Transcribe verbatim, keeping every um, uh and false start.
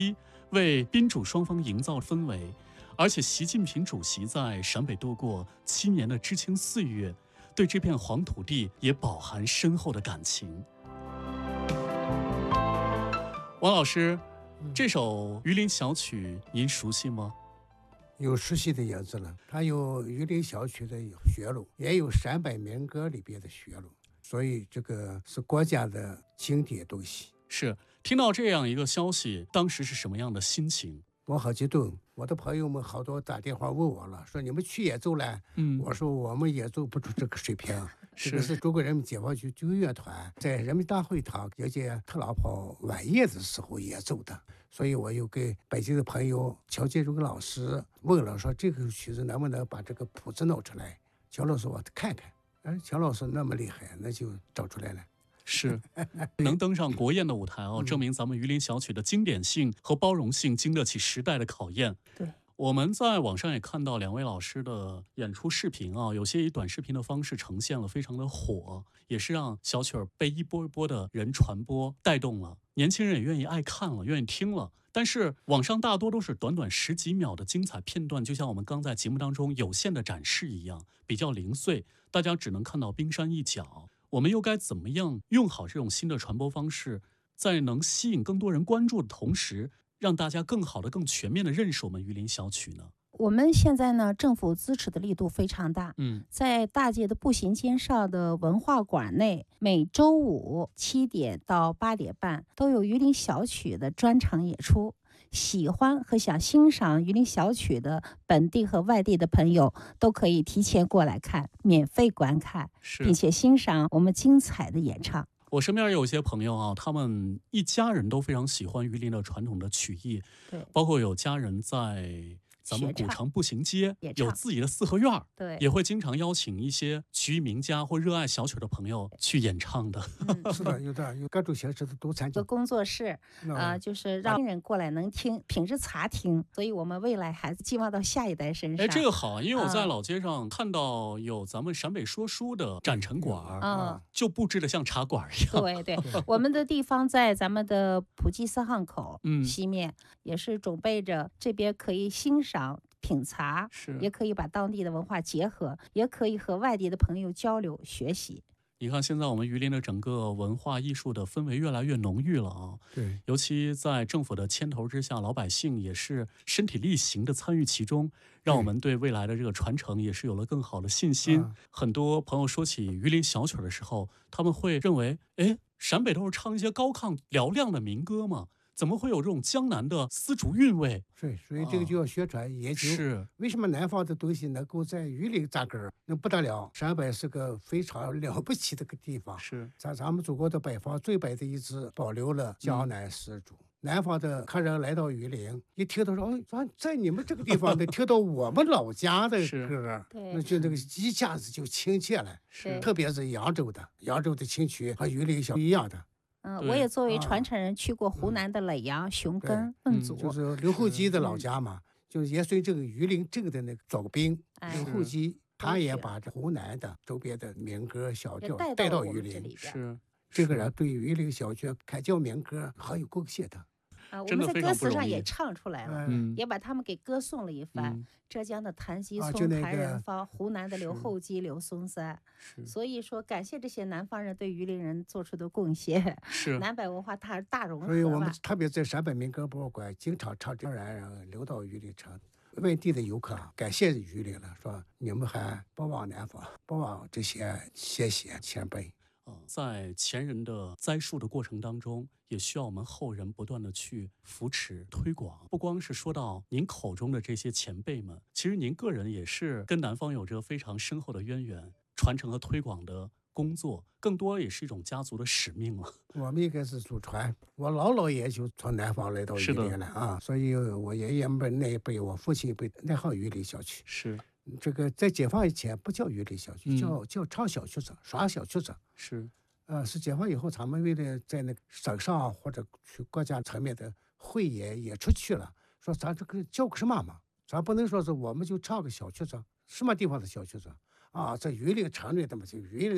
为宾主双方营造氛围。而且习近平主席在陕北度过七年的知青岁月，对这片黄土地也饱含深厚的感情。王老师，这首《榆林小曲》您熟悉吗？ 有熟悉的样子了，它有榆林小曲的学路，也有陕北民歌里边的学路，所以这个是国家的经典东西。 是，听到这样一个消息，当时是什么样的心情？ 我好激动，我的朋友们好多打电话问我了，说你们去演奏了？嗯，我说我们演奏不出这个水平，这个是中国人民解放军军乐团在人民大会堂迎接特朗普晚宴的时候演奏的，所以我又给北京的朋友乔建荣老师问了，说这个曲子能不能把这个谱子弄出来？乔老师我看看，哎，乔老师那么厉害，那就找出来了。 是，能登上国宴的舞台哦，证明咱们榆林小曲的经典性和包容性经得起时代的考验。 对， 我们在网上也看到两位老师的演出视频啊，有些以短视频的方式呈现了，非常的火，也是让小曲儿被一波一波的人传播带动了，年轻人也愿意爱看了，愿意听了。但是网上大多都是短短十几秒的精彩片段，就像我们刚在节目当中有限的展示一样，比较零碎，大家只能看到冰山一角。我们又该怎么样用好这种新的传播方式，在能吸引更多人关注的同时，让大家更好的、更全面的认识我们榆林小曲呢？ 我们现在呢，政府支持的力度非常大。 嗯， 在大街的步行街上的文化馆内，每周五七点到八点半都有榆林小曲的专场演出。喜欢和想欣赏榆林小曲的本地和外地的朋友都可以提前过来看，免费观看，并且欣赏我们精彩的演唱。 我身边也有些朋友啊，他们一家人都非常喜欢榆林的传统的曲艺， 对， 包括有家人在咱们古城步行街有自己的四合院， 对， 也会经常邀请一些曲艺名家或热爱小曲的朋友去演唱的。 嗯、 是的，有的有各种形式的都参加。 个工作室，呃，就是让人过来能听，品质茶听。所以我们未来还是寄望到下一代身上。 哎，这个好，因为我在老街上看到有咱们陕北说书的展陈馆， 嗯， 就布置的像茶馆一样。 对对，我们的地方在咱们的普济四巷口西面，嗯、也是准备着这边可以欣赏。品茶，也可以把当地的文化结合，也可以和外地的朋友交流学习。 你看，现在我们榆林的整个文化艺术的氛围越来越浓郁了啊！ 对， 尤其在政府的牵头之下，老百姓也是身体力行的参与其中，让我们对未来的这个传承也是有了更好的信心。嗯、很多朋友说起榆林小曲的时候，他们会认为，哎，陕北都是唱一些高亢嘹亮的民歌嘛。怎么会有这种江南的丝竹韵味？ 对，所以这个就要宣传研究。 是， 为什么南方的东西能够在榆林扎根儿？那不得了！陕北是个非常了不起的个地方。 是， 在咱们祖国的北方最北的一支，保留了江南丝竹。嗯、南方的客人来到榆林，一听到说，哦，咱在你们这个地方能听到我们老家的歌，那就那个一下子就亲切了。 是， 特别是扬州的，扬州的琴曲和榆林小不一样的。 嗯，我也作为传承人去过湖南的耒阳、熊根、亘祖， 就是刘厚基的老家嘛，就也随这个榆林镇的那个总兵刘厚基，他也把这湖南的周边的民歌小调带到榆林， 是这个人对榆林小曲开教民歌很有贡献的。 啊，我们在歌词上也唱出来了， 嗯、 也把他们给歌颂了一番。嗯、浙江的谭吉啊聪、谭仁芳，湖南的刘厚基、刘松山。所以说，感谢这些南方人对榆林人做出的贡献。 是南北文化大大融合。 所以我们特别在陕北民歌博物馆经常唱这人流到榆林城，外地的游客感谢榆林了，说你们还不忘南方，不忘这些先贤前辈。 在前人的栽树的过程当中，也需要我们后人不断的去扶持推广。不光是说到您口中的这些前辈们，其实您个人也是跟南方有着非常深厚的渊源，传承和推广的工作更多也是一种家族的使命了。 我们应该是祖传，我姥姥也就从南方来到榆林了啊，所以我爷爷们那一辈，我父亲一辈那行榆林小曲。 是。 这个在解放以前不叫榆林小曲，嗯、叫叫唱小曲子、耍小曲子。 是， 呃，是解放以后，咱们为了在那个省上或者去国家层面的汇演演出去了，说咱这个叫个什么嘛？咱不能说是我们就唱个小曲子，什么地方的小曲子啊？在榆林城里的嘛，就榆林。